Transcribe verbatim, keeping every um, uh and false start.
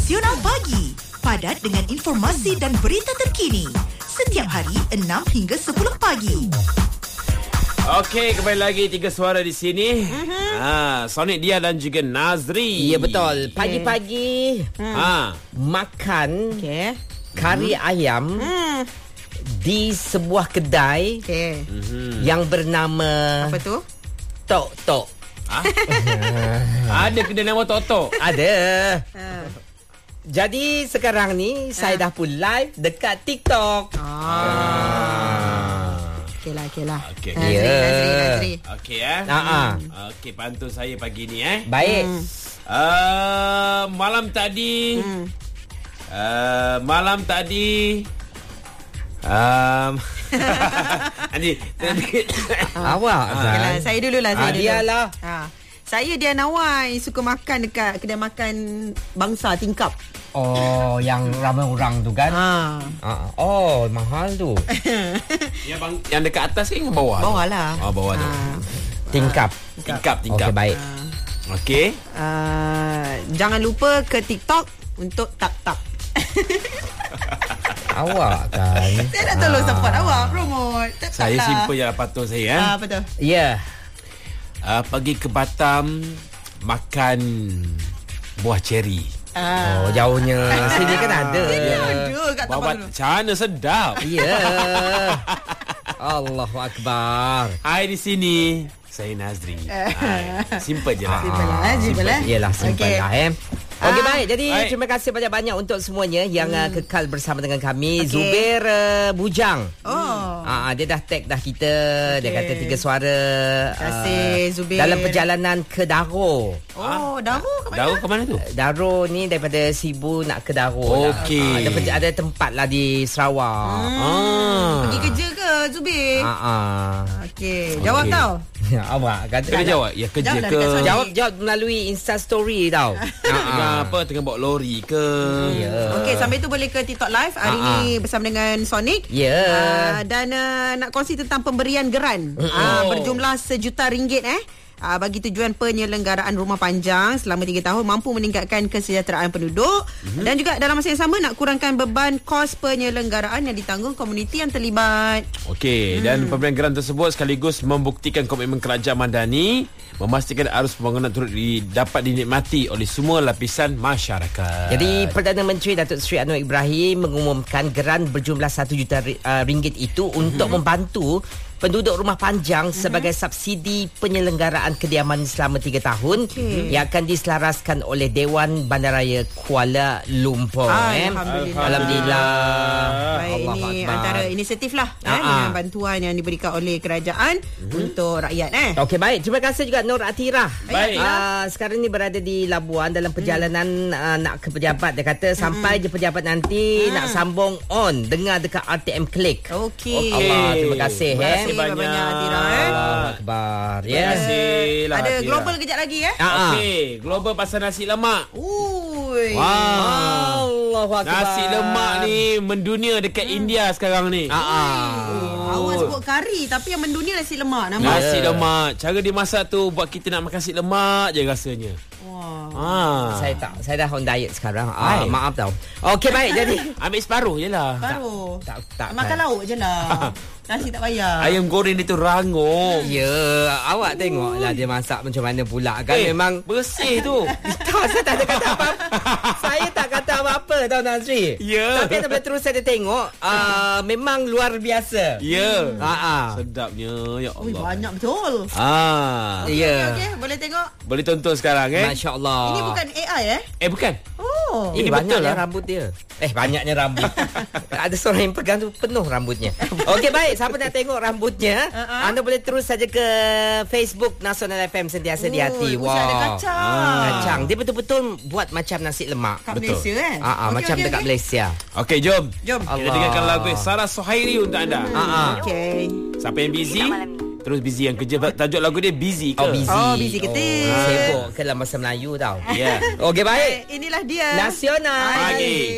Nasional Pagi. Padat dengan informasi dan berita terkini. Setiap hari enam hingga sepuluh pagi. Okey, kembali lagi Tiga Suara di sini. Uh-huh. Ha, Sonic Dia dan juga Nazri. Ya betul. Pagi-pagi hmm. ha. makan okay. kari hmm. ayam hmm. di sebuah kedai okay. hmm. yang bernama apa tu? Tok Tok. Ha? Ada kedai nama Tok Tok? Ada. Uh. Jadi sekarang ni uh. saya dah pun live dekat TikTok. Ah. Okey lah, okey lah. Okey. Nazri, yeah. Nazri, Nazri. Okey eh. Ha. Okey, pantun saya pagi ni eh. Baik. Hmm. Uh, malam tadi Hmm. uh, malam tadi um Anji. Awak Okeylah, saya dululah, saya dulu. Dialah. Ha. Saya Dia Nawai, suka makan dekat kedai makan Bangsa Tingkap. Oh, yang ramai orang tu kan? Ha. Uh, oh, mahal tu. Yang bang, yang dekat atas ke bawah? Bawah lah. Oh, bawah tu. Ha. Tingkap. Tingkap, tingkap. Okey, baik. Okey. Uh, jangan lupa ke TikTok untuk tap-tap. Awak kan. Saya nak tolong support awak promote. Tap-tap Saya lah. simple je lah pantun saya eh. Ah, betul. Ya. Yeah. Uh, pergi ke Batam makan buah ceri. Ah. Oh, jauhnya. Sini kan ada. Sini ada kat tempat Babat dulu. cana sedap. Ya. Yeah. Allahu Akbar. Hai di sini. Saya Nazri. Hai. Simple je lah. Simple lah, eh, simple lah. Yalah, simple Okey. lah eh. Okey, Ah. baik. Jadi Baik. terima kasih banyak-banyak untuk semuanya yang hmm. uh, kekal bersama dengan Okey. kami. Zubir uh, Bujang. Oh. Ah, uh, dia dah tag dah kita. Okay. Dia kata Tiga Suara. Terima kasih, uh, Zubir. Dalam perjalanan ke Daro. Oh, Daro ke mana? Daro ke mana tu? Daro ni daripada Sibu nak ke Daro. Okey. Ada, ada, ada tempat lah di Sarawak. Hmm. Ah. Pergi kerja ke Zubir? Ah, ah. Okey, jawab Okey. tau. Ya, awak kata. Kena jawab. Ya kerja Jawab lah ke? dekat Sonic. Jawab jawab melalui Insta story tau. Tengah apa? Tengah bawa lori ke? Ya. Okey, sampai tu boleh ke TikTok Live hari Ah, ni bersama dengan Sonic. Ya. Uh, dan uh, nak kongsi tentang pemberian geran uh, berjumlah sejuta ringgit eh. Uh, bagi tujuan penyelenggaraan rumah panjang selama tiga tahun mampu meningkatkan kesejahteraan penduduk mm-hmm. dan juga dalam masa yang sama nak kurangkan beban kos penyelenggaraan yang ditanggung komuniti yang terlibat. Okey, hmm. dan pemberian geran tersebut sekaligus membuktikan komitmen kerajaan Madani memastikan arus pembangunan turut di, dapat dinikmati oleh semua lapisan masyarakat. Jadi Perdana Menteri Datuk Seri Anwar Ibrahim mengumumkan geran berjumlah satu juta uh, ringgit itu mm-hmm. untuk membantu penduduk rumah panjang mm-hmm. sebagai subsidi penyelenggaraan kediaman selama tiga tahun okay. yang akan diselaraskan oleh Dewan Bandaraya Kuala Lumpur. Ay, eh. Alhamdulillah. Alhamdulillah. Baik, Allahu ini Akbar. antara inisiatif lah eh, Ah, ah. dengan bantuan yang diberikan oleh kerajaan mm-hmm. untuk rakyat eh. Okey, baik. Terima kasih juga Nur Atirah. Baik. Uh, sekarang ni berada di Labuan dalam perjalanan hmm. uh, nak ke pejabat. Dia kata hmm. sampai je pejabat nanti hmm. nak sambung on dengar dekat R T M Click. Okey. Okay. Allah, terima kasih. Terima kasih eh. banyak. banyak Atira eh. Allahu Akbar. Terima Ya. kasih lah. Ada Atira. global kejap lagi eh. Ah, ah. Okey, global pasal nasi lemak. Ui. Wah. Allahu Akbar. Nasi lemak ni mendunia dekat hmm. India sekarang ni. Ah, ah. Oh. Awak sebut kari tapi yang mendunia nasi lemak nama. Nasi lemak. Cara dia masak tu buat kita nak makan nasi lemak je rasanya. Wah. Ah. Saya tak, saya dah on diet sekarang. Hai. Ah, maaf tau. Okey, baik. Jadi ambil separuh je lah. Baru. tak tak Makan lauk je lah. Nasi tak payah. Ayam goreng dia tu rangup. Ya, awak tengoklah dia masak macam mana pula kan. Eh, Memang bersih tu. tak, saya tak ada kata apa-apa. Saya tak kata apa-apa tau Nazri. Ya. Tapi sampai terus saya tengok uh, memang luar biasa. Ya. Ha ah. Sedapnya ya Ui, Allah. banyak betul. Ah. Okey, Ya. okey, okey. Boleh tengok. Boleh tonton sekarang eh? Masya-Allah. Ini bukan A I eh? Eh bukan. Oh. Ini Ini banyaknya betul lah. rambut dia. Eh, banyaknya rambut. Ada seorang yang pegang tu penuh rambutnya. Okey, baik. Siapa nak tengok rambutnya, Uh-uh. anda boleh terus saja ke Facebook Nasional F M Sentiasa di Hati. Ui, usah ada kacang. Kacang. Dia betul-betul buat macam nasi lemak. Kat Betul. Malaysia kan? Ah, ah, Okey, macam okey, dekat okey. Malaysia. Okey, jom. Jom. Kita Allah. dengarkan lagu Sarah Sohairi untuk anda. Ah, ah. Okey. Siapa yang busy? Terus busy yang kerja. Tajuk lagu dia busy ke? Oh, busy. Oh, busy kita. Oh, sibuk ke dalam bahasa Melayu tau. Ya. Okey, baik. Inilah dia. Nasional. Pagi.